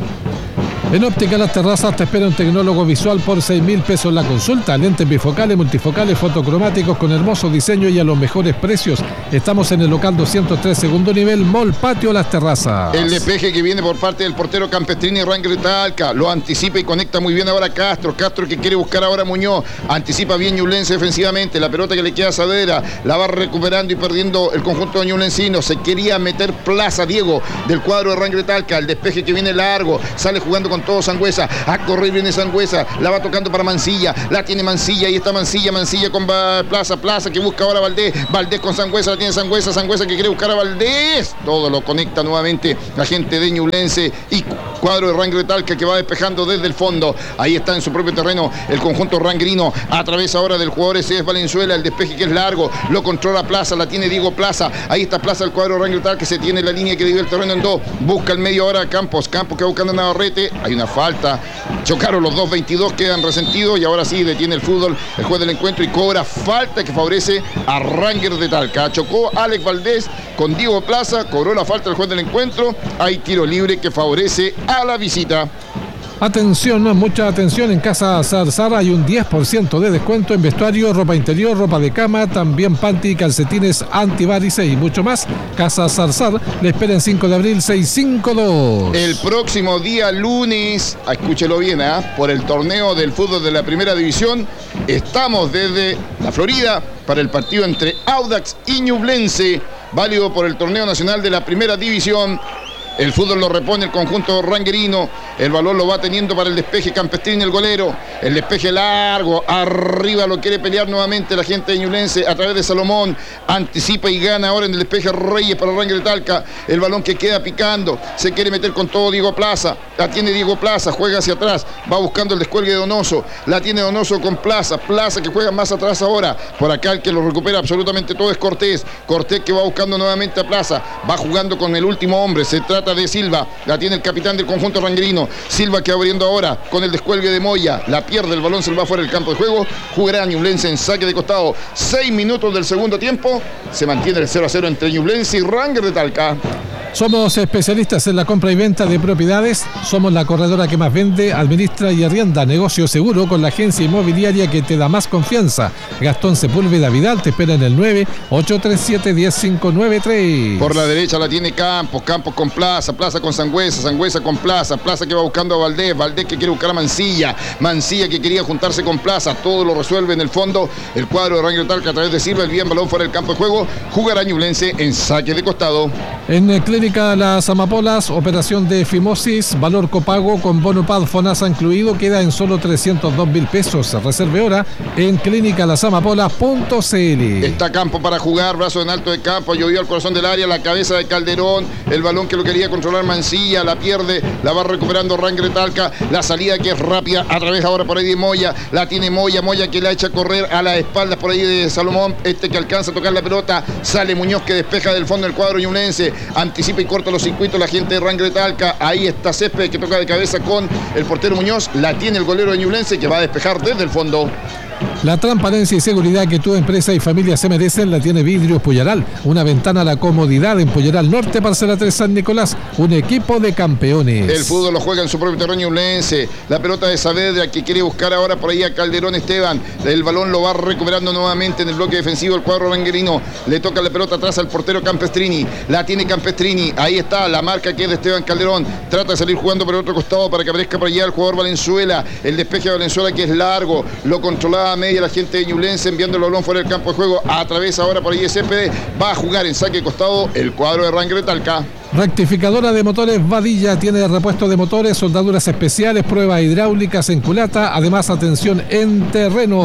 En Óptica Las Terrazas te espera un tecnólogo visual por seis mil pesos la consulta. Lentes bifocales, multifocales, fotocromáticos con hermoso diseño y a los mejores precios. Estamos en el local doscientos tres, segundo nivel, Mall Patio Las Terrazas. El despeje que viene por parte del portero Campestrini, Rangel de Talca. Lo anticipa y conecta muy bien ahora Castro. Castro que quiere buscar ahora a Muñoz. Anticipa bien Ñublense defensivamente. La pelota que le queda a Saavedra. La va recuperando y perdiendo el conjunto de ñublencino. Se quería meter Plaza, Diego, del cuadro de Rangel de Talca. El despeje que viene largo. Sale jugando con todo Sangüesa, a correr viene Sangüesa, la va tocando para Mancilla, la tiene Mancilla, ahí está Mancilla, Mancilla con Plaza, Plaza que busca ahora a Valdés, Valdés con Sangüesa, la tiene Sangüesa, Sangüesa que quiere buscar a Valdés, todo lo conecta nuevamente la gente de Ñublense y cuadro de Rangel de Talca que va despejando desde el fondo, ahí está en su propio terreno el conjunto rangrino, a través ahora del jugador ese es Valenzuela, el despeje que es largo, lo controla Plaza, la tiene Diego Plaza, ahí está Plaza, el cuadro de Rangel de Talca que se tiene la línea que divide el terreno en dos, busca el medio ahora Campos, Campos que va buscando a Navarrete, hay una falta. Chocaron los dos veintidós, quedan resentidos y ahora sí detiene el fútbol el juez del encuentro y cobra falta que favorece a Rangel de Talca. Chocó Alex Valdés con Diego Plaza, cobró la falta el juez del encuentro. Hay tiro libre que favorece a la visita. Atención, mucha atención, en Casa Zarzar hay un diez por ciento de descuento en vestuario, ropa interior, ropa de cama, también panty, calcetines antivarices y mucho más. Casa Zarzar le espera en cinco de abril seiscientos cincuenta y dos. El próximo día lunes, escúchelo bien, ¿eh? por el torneo del fútbol de la primera división, estamos desde la Florida para el partido entre Audax y Ñublense, válido por el torneo nacional de la primera división. El fútbol lo repone el conjunto ranguerino. El balón lo va teniendo para el despeje Campestrini, el golero. El despeje largo. Arriba lo quiere pelear nuevamente la gente de Ñublense a través de Salomón. Anticipa y gana ahora en el despeje Reyes para Rangel de Talca. El balón que queda picando. Se quiere meter con todo Diego Plaza. La tiene Diego Plaza. Juega hacia atrás. Va buscando el descuelgue de Donoso. La tiene Donoso con Plaza. Plaza que juega más atrás ahora. Por acá el que lo recupera absolutamente todo es Cortés. Cortés que va buscando nuevamente a Plaza. Va jugando con el último hombre. Se trata de Silva, la tiene el capitán del conjunto ranguerino. Silva que abriendo ahora con el descuelgue de Moya, la pierde, el balón se va fuera del campo de juego. Jugará Ñublense en saque de costado. Seis minutos del segundo tiempo. Se mantiene el cero a cero entre Ñublense y Rangel de Talca. Somos especialistas en la compra y venta de propiedades. Somos la corredora que más vende, administra y arrienda. Negocio seguro con la agencia inmobiliaria que te da más confianza. Gastón Sepúlveda Vidal te espera en el nueve ocho tres siete, uno cero cinco nueve tres. Por la derecha la tiene Campos. Campos con Plaza. Plaza con Sangüesa. Sangüesa con Plaza. Plaza que va buscando a Valdés. Valdés que quiere buscar a Mancilla. Mancilla que quería juntarse con Plaza. Todo lo resuelve en el fondo el cuadro de Rangel de Talca a través de Silva. El bien balón fuera del campo de juego. Jugará Ñublense en saque de costado. En el Clínica Las Amapolas, operación de fimosis, valor copago con bono Pad Fonasa incluido, queda en solo trescientos dos mil pesos. Reserve hora en clínica las amapolas punto c l. Está Campo para jugar, brazo en alto de Campo, llovió al corazón del área, la cabeza de Calderón, el balón que lo quería controlar Mancilla, la pierde, la va recuperando Rangel de Talca, la salida que es rápida, a través ahora por ahí de Moya, la tiene Moya, Moya que la echa a correr a las espaldas por ahí de Salomón, este que alcanza a tocar la pelota, sale Muñoz que despeja del fondo del cuadro ñublense, anticipa y corta los circuitos la gente de Rangel de Talca, ahí está Césped que toca de cabeza con el portero Muñoz, la tiene el golero de Ñublense que va a despejar desde el fondo. La transparencia y seguridad que tu empresa y familia se merecen la tiene Vidrios Puyaral. Una ventana a la comodidad en Puyaral Norte, Parcela tres San Nicolás. Un equipo de campeones. El fútbol lo juega en su propio terreno ñublense. La pelota de Saavedra que quiere buscar ahora por ahí a Calderón Esteban. El balón lo va recuperando nuevamente en el bloque defensivo el cuadro ranguerino. Le toca la pelota atrás al portero Campestrini. La tiene Campestrini. Ahí está la marca que es de Esteban Calderón. Trata de salir jugando por el otro costado para que aparezca por allá el jugador Valenzuela. El despeje de Valenzuela que es largo. Lo controlaba a media la gente de Ñublense enviando el balón fuera del campo de juego. A través ahora por ahí Césped. Va a jugar en saque de costado el cuadro de Rangel de Talca. Rectificadora de motores Vadilla tiene repuesto de motores, soldaduras especiales, pruebas hidráulicas en culata, además atención en terreno.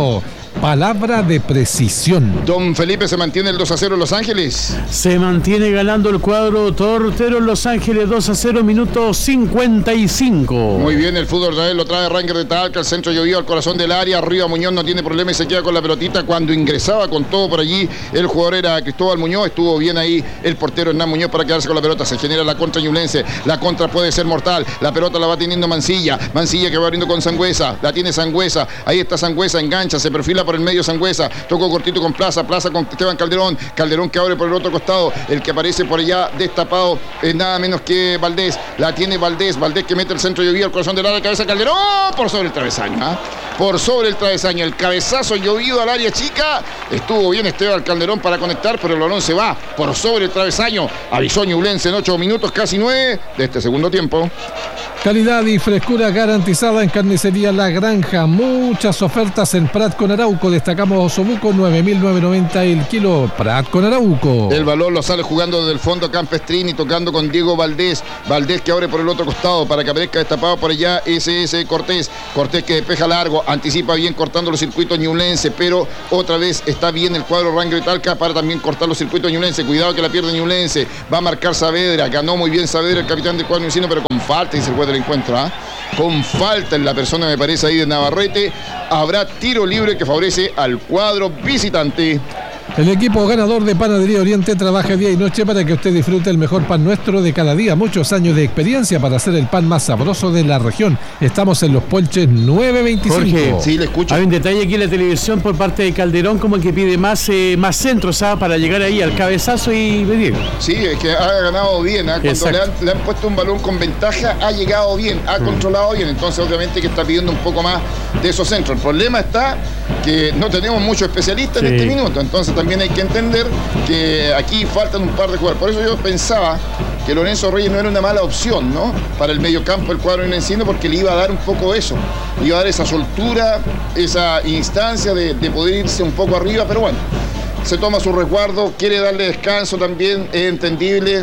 palabra de precisión. Don Felipe, ¿se mantiene el dos a cero en Los Ángeles? Se mantiene ganando el cuadro tortero en Los Ángeles, dos a cero, minuto cincuenta y cinco. Muy bien, el fútbol de él lo trae Ranger de Talca, el centro llovido al corazón del área, arriba Muñoz no tiene problema y se queda con la pelotita. Cuando ingresaba con todo por allí, el jugador era Cristóbal Muñoz, estuvo bien ahí el portero Hernán Muñoz para quedarse con la pelota. Se genera la contra ñublense, la contra puede ser mortal, la pelota la va teniendo Mancilla, Mancilla que va abriendo con Sangüesa, la tiene Sangüesa, ahí está Sangüesa, engancha, se perfila por el medio Sangüesa, tocó cortito con Plaza, Plaza con Esteban Calderón, Calderón que abre por el otro costado, el que aparece por allá destapado es nada menos que Valdés, la tiene Valdés, Valdés que mete el centro llovido al corazón del área, cabeza Calderón, por sobre el travesaño, ¿eh? por sobre el travesaño, el cabezazo llovido al área chica, estuvo bien Esteban Calderón para conectar, pero el balón se va por sobre el travesaño, avisó Ñublense en ocho minutos, casi nueve de este segundo tiempo. Calidad y frescura garantizada en Carnicería La Granja. Muchas ofertas en Prat con Arauco. Destacamos Osobuco, nueve mil novecientos noventa el kilo. Prat con Arauco. El balón lo sale jugando desde el fondo Campestrini, tocando con Diego Valdés. Valdés que abre por el otro costado para que aparezca destapado por allá ese ese Cortés. Cortés que despeja largo, anticipa bien cortando los circuitos ñublense, pero otra vez está bien el cuadro Ranger de Talca para también cortar los circuitos ñublense. Cuidado que la pierde Ñublense. Va a marcar Saavedra. Ganó muy bien Saavedra, el capitán del cuadro ñublense, pero con falta y se juega el encuentro, ¿eh? con falta en la persona me parece ahí de Navarrete, habrá tiro libre que favorece al cuadro visitante. El equipo ganador de Panadería Oriente trabaja día y noche para que usted disfrute el mejor pan nuestro de cada día. Muchos años de experiencia para hacer el pan más sabroso de la región. Estamos en Los Puelches nueve veinticinco. Jorge, sí, le escucho. Hay un detalle aquí en la televisión por parte de Calderón, como que pide más, eh, más centros, ¿sabes? Para llegar ahí al cabezazo y venir. Sí, es que ha ganado bien, ¿eh? Cuando le han, le han puesto un balón con ventaja, ha llegado bien, ha mm. controlado bien. Entonces, obviamente, que está pidiendo un poco más de esos centros. El problema está que no tenemos muchos especialistas sí. en este minuto. Entonces, también hay que entender que aquí faltan un par de jugadores. Por eso yo pensaba que Lorenzo Reyes no era una mala opción, ¿no? Para el mediocampo del cuadro ñublencino, porque le iba a dar un poco eso. Le iba a dar esa soltura, esa instancia de, de poder irse un poco arriba, pero bueno. Se toma su resguardo, quiere darle descanso también, es entendible.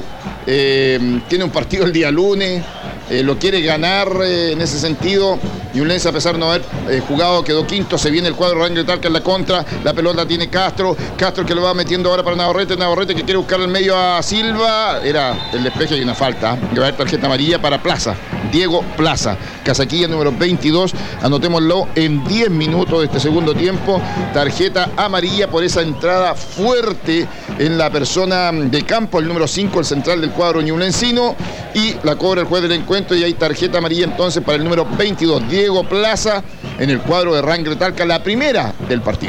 Eh, tiene un partido el día lunes, eh, lo quiere ganar eh, en ese sentido. Ñublense, a pesar de no haber eh, jugado, quedó quinto. Se viene el cuadro Ranger de Talca en la contra. La pelota tiene Castro. Castro que lo va metiendo ahora para Navarrete. Navarrete que quiere buscar el medio a Silva. Era el despeje y una falta. Que va a haber tarjeta amarilla para Plaza. Diego Plaza. Casaquilla número veintidós. Anotémoslo en diez minutos de este segundo tiempo. Tarjeta amarilla por esa entrada fuerte en la persona de campo. El número cinco, el central del cuadro ñublencino. Y la cobra el juez del encuentro. Y hay tarjeta amarilla entonces para el número veintidós. Diego Plaza en el cuadro de Ranger de Talca, la primera del partido.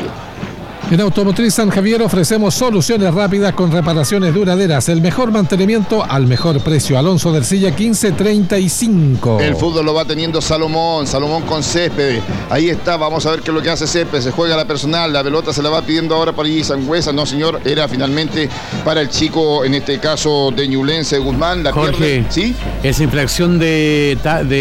En Automotriz San Javier ofrecemos soluciones rápidas con reparaciones duraderas, el mejor mantenimiento al mejor precio. Alonso de Ercilla quince treinta y cinco. El fútbol lo va teniendo Salomón, Salomón con Céspedes. Ahí está, vamos a ver qué es lo que hace Céspedes. Se juega la personal, la pelota se la va pidiendo ahora para allí Sangüesa. No, señor, era finalmente para el chico, en este caso de Ñublense, Guzmán. La Jorge, pierde. ¿Sí? Esa infracción de,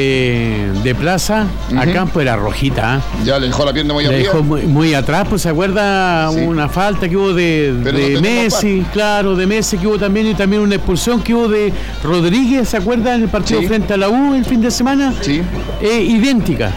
de, de Plaza uh-huh. a campo era rojita. ¿eh? Ya le dejó la pierna muy le arriba. dejó muy, muy atrás, pues se acuerda. Sí. Una falta que hubo de, de no Messi, parte. claro, de Messi que hubo también, y también una expulsión que hubo de Rodríguez, ¿se acuerdan? En el partido sí. frente a la U el fin de semana. Sí. Eh, idéntica.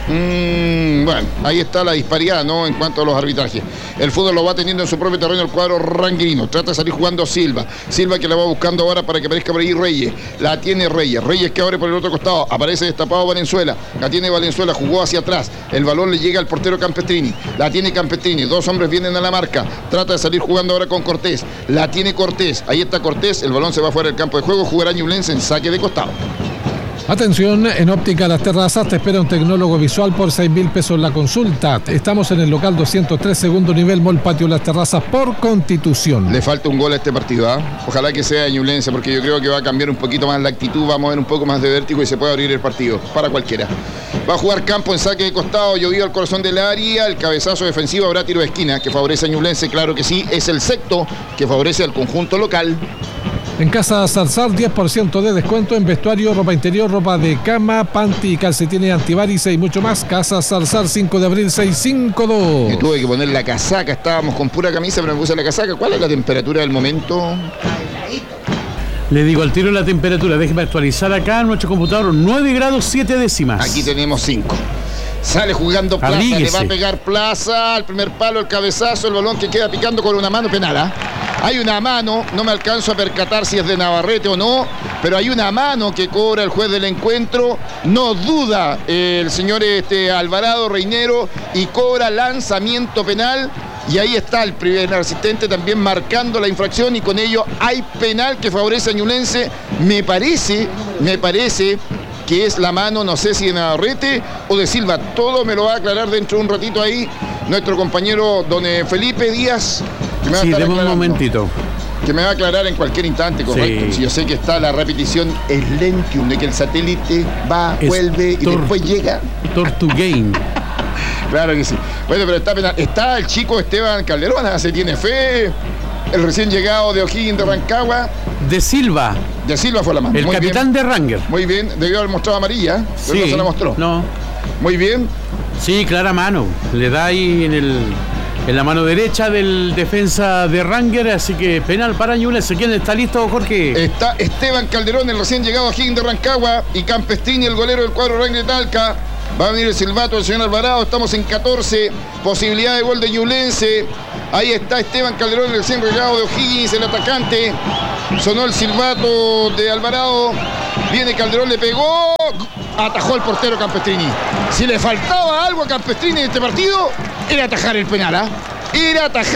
Mm, bueno, ahí está la disparidad, ¿no? En cuanto a los arbitrajes. El fútbol lo va teniendo en su propio terreno el cuadro ranguerino. Trata de salir jugando Silva. Silva que la va buscando ahora para que aparezca por ahí Reyes. La tiene Reyes. Reyes que abre por el otro costado. Aparece destapado Valenzuela. La tiene Valenzuela. Jugó hacia atrás. El balón le llega al portero Campestrini. La tiene Campestrini. Dos hombres vienen a la marca. Trata de salir jugando ahora con Cortés. La tiene Cortés. Ahí está Cortés. El balón se va fuera del campo de juego. Jugará Ñublense en saque de costado. Atención, en Óptica Las Terrazas te espera un tecnólogo visual por seis mil pesos la consulta. Estamos en el local doscientos tres, segundo nivel, Mall Patio Las Terrazas por Constitución. Le falta un gol a este partido, ¿eh? Ojalá que sea Ñublense, porque yo creo que va a cambiar un poquito más la actitud, va a mover un poco más de vértigo y se puede abrir el partido para cualquiera. Va a jugar Campo en saque de costado, llovido al corazón del área, el cabezazo defensivo, habrá tiro de esquina que favorece a Ñublense, claro que sí, es el sexto que favorece al conjunto local. En Casa Zarzar, diez por ciento de descuento en vestuario, ropa interior, ropa de cama, panty, calcetines antivarices y mucho más. Casa Zarzar, cinco de abril, seiscientos cincuenta y dos. Me tuve que poner la casaca, estábamos con pura camisa, pero me puse la casaca. ¿Cuál es la temperatura del momento? Le digo al tiro la temperatura, déjeme actualizar acá en nuestro computador, nueve grados siete décimas. Aquí tenemos cinco. Sale jugando Plaza, Abríguese. le va a pegar Plaza al primer palo, el cabezazo, el balón que queda picando con una mano penal. ¿eh? Hay una mano, no me alcanzo a percatar si es de Navarrete o no, pero hay una mano que cobra el juez del encuentro. No duda eh, el señor este, Alvarado Reinero y cobra lanzamiento penal. Y ahí está el primer asistente también marcando la infracción y con ello hay penal que favorece a Ñublense. Me parece, me parece que es la mano, no sé si de Navarrete o de Silva. Todo me lo va a aclarar dentro de un ratito ahí nuestro compañero don Felipe Díaz. Que me va Sí, a estar deme un momentito. Que me va a aclarar en cualquier instante, correcto. Sí. Si yo sé que está la repetición, es lentium, de que el satélite va, Es vuelve y tor- después llega. Tortuguein. Claro que sí. Bueno, pero está penal. Está el chico Esteban Calderón, ¿ah? Se tiene fe. El recién llegado de O'Higgins de Rancagua. De Silva, De Silva fue la mano. el Muy capitán bien. de Ranger. Muy bien. Debió haber mostrado amarilla, pero Sí, no se la mostró. No. Muy bien. Sí, clara mano. Le da ahí en el en la mano derecha del defensa de Ranger, así que penal para Ñublense. ¿Quién está listo, Jorge? Está Esteban Calderón, el recién llegado a O'Higgins de Rancagua, y Campestrini, el golero del cuadro Ranger de Talca. Va a venir el silbato del señor Alvarado. Estamos en catorce. Posibilidad de gol de Ñublense. Ahí está Esteban Calderón, el recién llegado de O'Higgins, el atacante. Sonó el silbato de Alvarado. Viene Calderón, le pegó. Atajó el portero Campestrini. Si le faltaba algo a Campestrini en este partido, era atajar el penal, ¿ah? Era atajar